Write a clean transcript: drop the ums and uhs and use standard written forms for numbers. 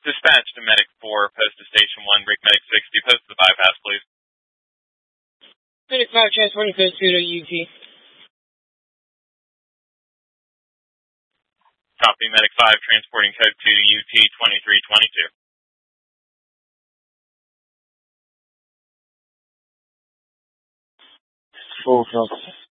Dispatch to Medic 4, post to Station 1, bring Medic 60, post to the bypass, please. Medic 5, transporting code 2 to UT. Copy, Medic 5, transporting code 2 to UT 2322. Full copy.